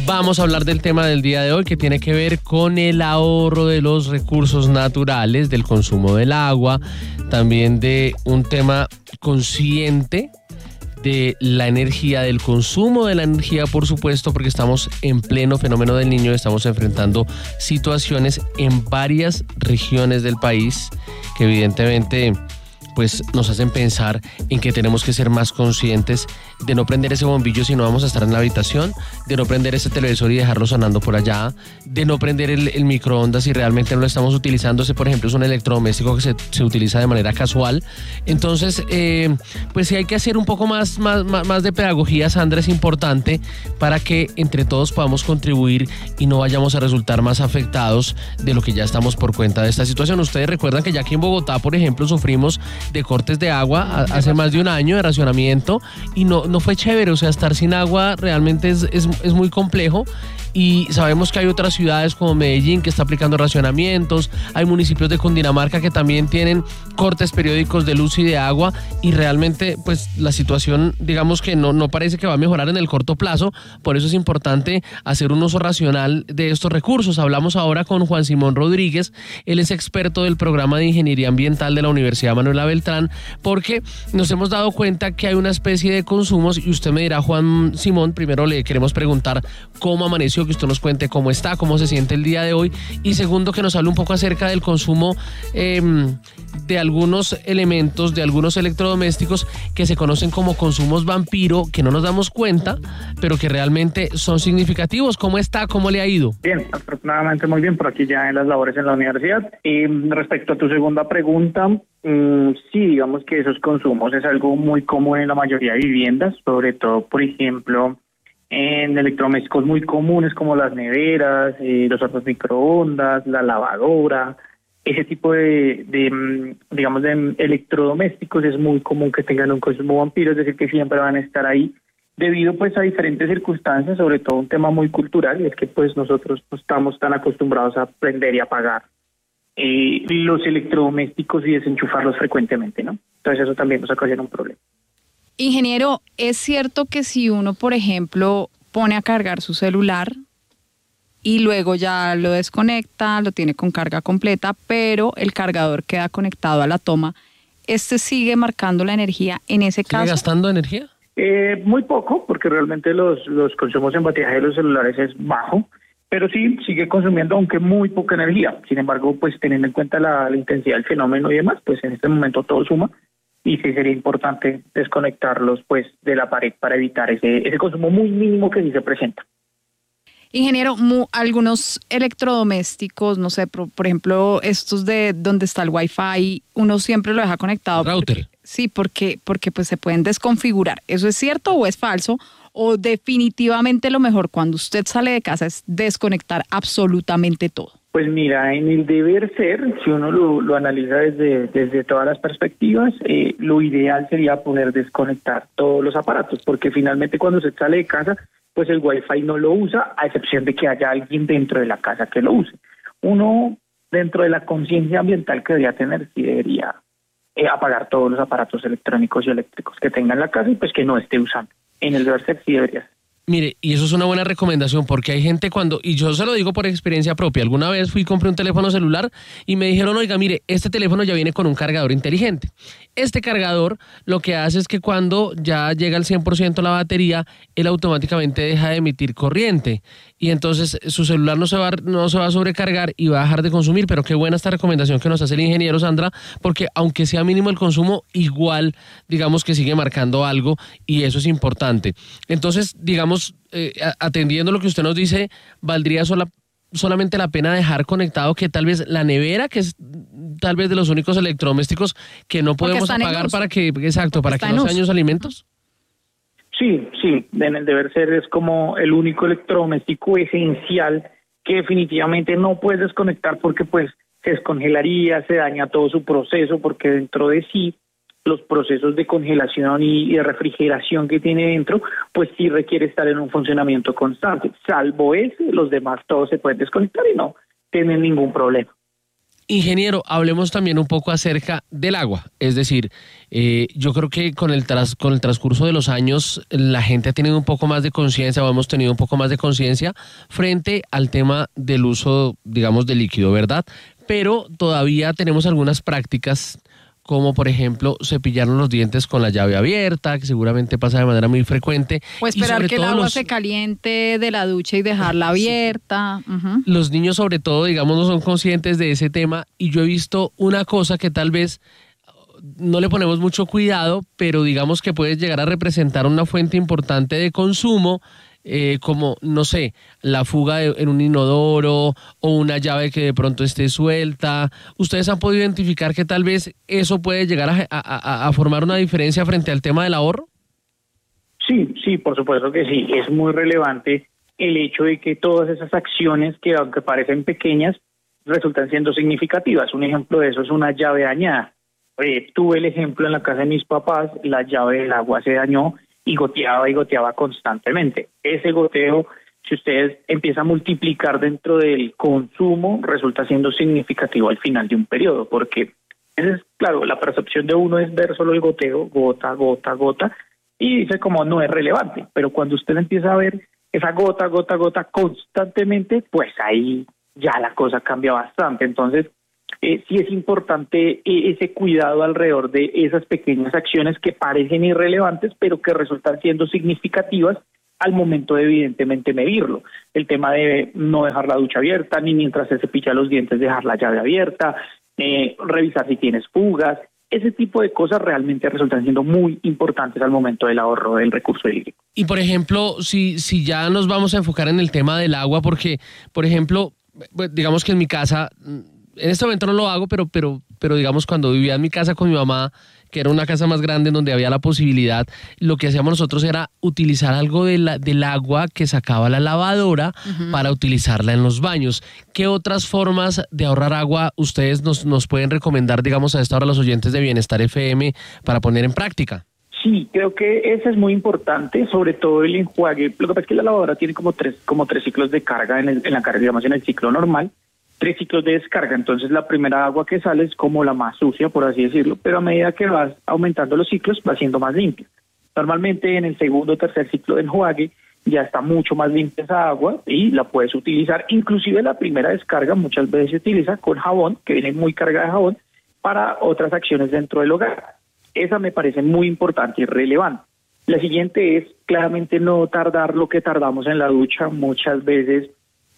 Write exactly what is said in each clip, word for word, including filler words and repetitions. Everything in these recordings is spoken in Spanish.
Vamos a hablar del tema del día de hoy, que tiene que ver con el ahorro de los recursos naturales, del consumo del agua, también de un tema consciente de la energía, del consumo de la energía, por supuesto, porque estamos en pleno fenómeno del Niño, estamos enfrentando situaciones en varias regiones del país que evidentemente pues nos hacen pensar en que tenemos que ser más conscientes de no prender ese bombillo si no vamos a estar en la habitación, de no prender ese televisor y dejarlo sonando por allá, de no prender el, el microondas si realmente no lo estamos utilizando. Ese, por ejemplo, es un electrodoméstico que se, se utiliza de manera casual. Entonces, eh, pues sí hay que hacer un poco más, más, más de pedagogía, Sandra, es importante para que entre todos podamos contribuir y no vayamos a resultar más afectados de lo que ya estamos por cuenta de esta situación. Ustedes recuerdan que ya aquí en Bogotá, por ejemplo, sufrimos de cortes de agua a, hace más de un año de racionamiento y no, no fue chévere, o sea, estar sin agua realmente es, es, es muy complejo. Y sabemos que hay otras ciudades como Medellín que está aplicando racionamientos, hay municipios de Cundinamarca que también tienen cortes periódicos de luz y de agua, y realmente pues la situación, digamos que no, no parece que va a mejorar en el corto plazo. Por eso es importante hacer un uso racional de estos recursos. Hablamos ahora con Juan Simón Rodríguez, él es experto del programa de Ingeniería Ambiental de la Universidad Manuela Beltrán, porque nos hemos dado cuenta que hay una especie de consumos, y usted me dirá, Juan Simón, primero le queremos preguntar cómo amaneció, que usted nos cuente cómo está, cómo se siente el día de hoy, y segundo, que nos hable un poco acerca del consumo eh, de algunos elementos, de algunos electrodomésticos que se conocen como consumos vampiro, que no nos damos cuenta, pero que realmente son significativos. ¿Cómo está? ¿Cómo le ha ido? Bien, afortunadamente muy bien, por aquí ya en las labores en la universidad. Y respecto a tu segunda pregunta, mmm, sí, digamos que esos consumos es algo muy común en la mayoría de viviendas, sobre todo, por ejemplo, en electrodomésticos muy comunes como las neveras, eh, los hornos microondas, la lavadora. Ese tipo de, de, digamos, de electrodomésticos es muy común que tengan un consumo vampiro, es decir, que siempre van a estar ahí debido pues a diferentes circunstancias, sobre todo un tema muy cultural, y es que pues nosotros no estamos tan acostumbrados a prender y apagar eh, los electrodomésticos y desenchufarlos frecuentemente, ¿no? Entonces eso también nos ocasiona un problema. Ingeniero, ¿es cierto que si uno, por ejemplo, pone a cargar su celular y luego ya lo desconecta, lo tiene con carga completa, pero el cargador queda conectado a la toma, este sigue marcando la energía en ese caso? ¿Sigue gastando energía? Eh, muy poco, porque realmente los, los consumos en batería de los celulares es bajo, pero sí sigue consumiendo, aunque muy poca energía. Sin embargo, pues teniendo en cuenta la, la intensidad del fenómeno y demás, pues en este momento todo suma, y sí sería importante desconectarlos pues de la pared para evitar ese, ese consumo muy mínimo que sí se presenta. Ingeniero, mu, algunos electrodomésticos, no sé, por, por ejemplo, estos de donde está el Wi-Fi, uno siempre lo deja conectado. Router. Porque, sí, porque, porque pues se pueden desconfigurar. ¿Eso es cierto o es falso? O definitivamente lo mejor cuando usted sale de casa es desconectar absolutamente todo. Pues mira, en el deber ser, si uno lo, lo analiza desde, desde todas las perspectivas, eh, lo ideal sería poder desconectar todos los aparatos, porque finalmente cuando se sale de casa, pues el Wi-Fi no lo usa, a excepción de que haya alguien dentro de la casa que lo use. Uno, dentro de la conciencia ambiental que debería tener, sí debería eh, apagar todos los aparatos electrónicos y eléctricos que tenga en la casa y pues que no esté usando. En el deber ser sí debería ser. Mire, y eso es una buena recomendación, porque hay gente cuando, y yo se lo digo por experiencia propia, alguna vez fui y compré un teléfono celular y me dijeron, oiga, mire, este teléfono ya viene con un cargador inteligente. Este cargador lo que hace es que cuando ya llega al cien por ciento la batería, él automáticamente deja de emitir corriente y entonces su celular no se va, no se va a sobrecargar y va a dejar de consumir. Pero qué buena esta recomendación que nos hace el ingeniero, Sandra, porque aunque sea mínimo el consumo, igual digamos que sigue marcando algo y eso es importante. Entonces, digamos, Eh, atendiendo lo que usted nos dice, ¿valdría sola, solamente la pena dejar conectado que tal vez la nevera, que es tal vez de los únicos electrodomésticos que no podemos apagar para que, exacto, para que no se dañen los alimentos? Sí, sí, en el deber ser es como el único electrodoméstico esencial que definitivamente no puedes desconectar porque pues se descongelaría, se daña todo su proceso, porque dentro de sí los procesos de congelación y de refrigeración que tiene dentro, pues sí requiere estar en un funcionamiento constante. Salvo ese, los demás todos se pueden desconectar y no tienen ningún problema. Ingeniero, hablemos también un poco acerca del agua. Es decir, eh, yo creo que con el, tras, con el transcurso de los años la gente ha tenido un poco más de conciencia o hemos tenido un poco más de conciencia frente al tema del uso, digamos, del líquido, ¿verdad? Pero todavía tenemos algunas prácticas como por ejemplo cepillarnos los dientes con la llave abierta, que seguramente pasa de manera muy frecuente. O esperar que el agua los, se caliente de la ducha y dejarla abierta. Sí. Uh-huh. Los niños sobre todo, digamos, no son conscientes de ese tema y yo he visto una cosa que tal vez no le ponemos mucho cuidado, pero digamos que puede llegar a representar una fuente importante de consumo, eh, como, no sé, la fuga de, en un inodoro o una llave que de pronto esté suelta. ¿Ustedes han podido identificar que tal vez eso puede llegar a, a, a formar una diferencia frente al tema del ahorro? Sí, sí, por supuesto que sí. Es muy relevante el hecho de que todas esas acciones que aunque parecen pequeñas, resultan siendo significativas. Un ejemplo de eso es una llave dañada. Eh, tuve el ejemplo en la casa de mis papás, la llave del agua se dañó y goteaba y goteaba constantemente. Ese goteo, si ustedes empiezan a multiplicar dentro del consumo, resulta siendo significativo al final de un periodo, porque es claro, la percepción de uno es ver solo el goteo, gota, gota, gota, y dice como no es relevante, pero cuando usted empieza a ver esa gota, gota, gota constantemente, pues ahí ya la cosa cambia bastante. Entonces, Eh, sí es importante eh, ese cuidado alrededor de esas pequeñas acciones que parecen irrelevantes, pero que resultan siendo significativas al momento de evidentemente medirlo. El tema de no dejar la ducha abierta, ni mientras se cepilla los dientes dejar la llave abierta, eh, revisar si tienes fugas, ese tipo de cosas realmente resultan siendo muy importantes al momento del ahorro del recurso hídrico. Y por ejemplo, si, si ya nos vamos a enfocar en el tema del agua, porque, por ejemplo, digamos que en mi casa... En este momento no lo hago, pero, pero, pero digamos cuando vivía en mi casa con mi mamá, que era una casa más grande en donde había la posibilidad, lo que hacíamos nosotros era utilizar algo de la, del agua que sacaba la lavadora uh-huh. para utilizarla en los baños. ¿Qué otras formas de ahorrar agua ustedes nos, nos pueden recomendar, digamos, a esta hora los oyentes de Bienestar F M para poner en práctica? Sí, creo que eso es muy importante, sobre todo el enjuague. Lo que pasa es que la lavadora tiene como tres, como tres ciclos de carga en, el, en la carga, digamos, en el ciclo normal. Tres ciclos de descarga, entonces la primera agua que sale es como la más sucia, por así decirlo, pero a medida que vas aumentando los ciclos va siendo más limpia. Normalmente en el segundo o tercer ciclo de enjuague ya está mucho más limpia esa agua y la puedes utilizar, inclusive la primera descarga muchas veces se utiliza con jabón, que viene muy cargada de jabón, para otras acciones dentro del hogar. Esa me parece muy importante y relevante. La siguiente es claramente no tardar lo que tardamos en la ducha. Muchas veces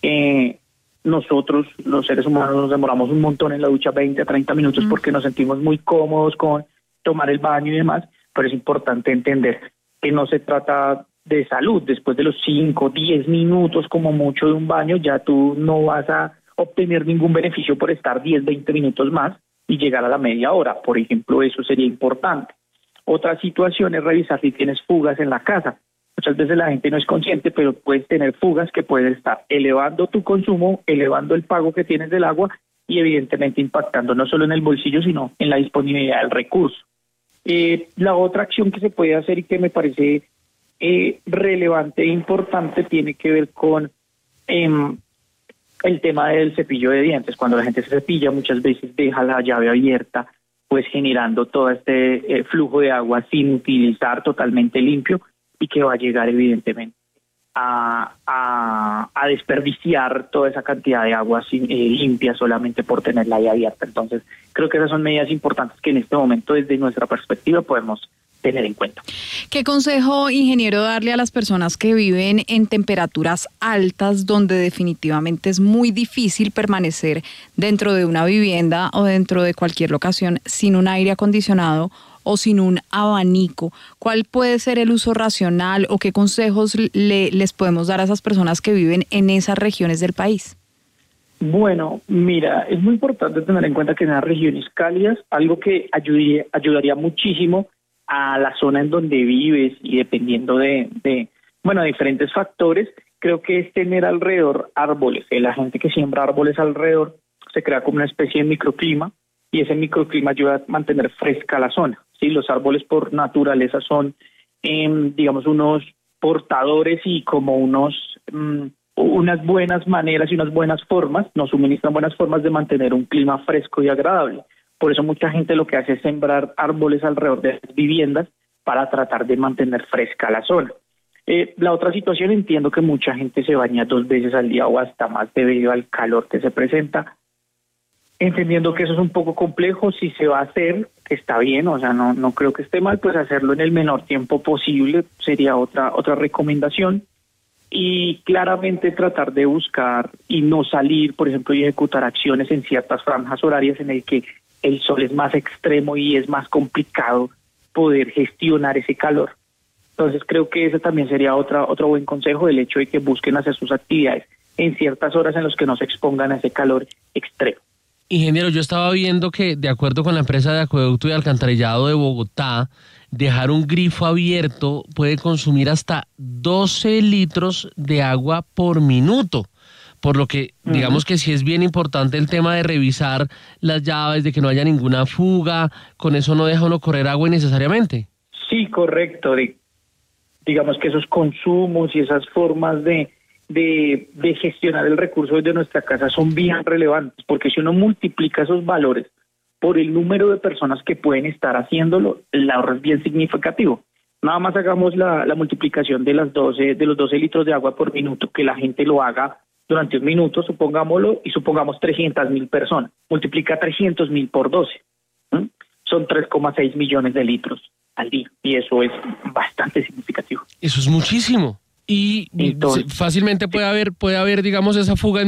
eh, nosotros, los seres humanos, nos demoramos un montón en la ducha, veinte a treinta minutos, mm. porque nos sentimos muy cómodos con tomar el baño y demás, pero es importante entender que no se trata de salud. Después de los cinco, diez minutos como mucho de un baño, ya tú no vas a obtener ningún beneficio por estar diez, veinte minutos más y llegar a la media hora. Por ejemplo, eso sería importante. Otra situación es revisar si tienes fugas en la casa. Muchas veces la gente no es consciente, pero puedes tener fugas que pueden estar elevando tu consumo, elevando el pago que tienes del agua y evidentemente impactando no solo en el bolsillo, sino en la disponibilidad del recurso. Eh, la otra acción que se puede hacer y que me parece eh, relevante e importante tiene que ver con eh, el tema del cepillo de dientes. Cuando la gente se cepilla, muchas veces deja la llave abierta, pues generando todo este eh, flujo de agua sin utilizar, totalmente limpio, y que va a llegar evidentemente a, a, a desperdiciar toda esa cantidad de agua sin, eh, limpia solamente por tenerla ahí abierta. Entonces, creo que esas son medidas importantes que en este momento desde nuestra perspectiva podemos tener en cuenta. ¿Qué consejo, ingeniero, darle a las personas que viven en temperaturas altas donde definitivamente es muy difícil permanecer dentro de una vivienda o dentro de cualquier locación sin un aire acondicionado o sin un abanico? ¿Cuál puede ser el uso racional o qué consejos le, les podemos dar a esas personas que viven en esas regiones del país? Bueno, mira, es muy importante tener en cuenta que en las regiones cálidas, algo que ayudaría, ayudaría muchísimo a la zona en donde vives y dependiendo de, de, bueno, diferentes factores, creo que es tener alrededor árboles. La gente que siembra árboles alrededor se crea como una especie de microclima y ese microclima ayuda a mantener fresca la zona. Sí, los árboles por naturaleza son, eh, digamos, unos portadores y como unos, um, unas buenas maneras y unas buenas formas, nos suministran buenas formas de mantener un clima fresco y agradable. Por eso mucha gente lo que hace es sembrar árboles alrededor de las viviendas para tratar de mantener fresca la zona. Eh, la otra situación, entiendo que mucha gente se baña dos veces al día o hasta más debido al calor que se presenta. Entendiendo que eso es un poco complejo, si se va a hacer, está bien, o sea, no, no creo que esté mal, pues hacerlo en el menor tiempo posible sería otra, otra recomendación. Y claramente tratar de buscar y no salir, por ejemplo, y ejecutar acciones en ciertas franjas horarias en el que el sol es más extremo y es más complicado poder gestionar ese calor. Entonces creo que ese también sería otra, otro buen consejo, el hecho de que busquen hacer sus actividades en ciertas horas en las que no se expongan a ese calor extremo. Ingeniero, yo estaba viendo que de acuerdo con la empresa de acueducto y alcantarillado de Bogotá, dejar un grifo abierto puede consumir hasta doce litros de agua por minuto. Por lo que, uh-huh. digamos que sí es bien importante el tema de revisar las llaves, de que no haya ninguna fuga, con eso no deja uno correr agua innecesariamente. Sí, correcto. De, digamos que esos consumos y esas formas de, de, de gestionar el recurso desde nuestra casa son bien relevantes, porque si uno multiplica esos valores por el número de personas que pueden estar haciéndolo, el ahorro es bien significativo. Nada más hagamos la, la multiplicación de, las doce, de los doce litros de agua por minuto, que la gente lo haga durante un minuto, supongámoslo, y supongamos trescientas mil personas. Multiplica trescientos mil por doce. ¿Mm? Son tres coma seis millones de litros al día. Y eso es bastante significativo. Eso es muchísimo. Y Entonces, fácilmente puede haber, puede haber, digamos, esa fuga en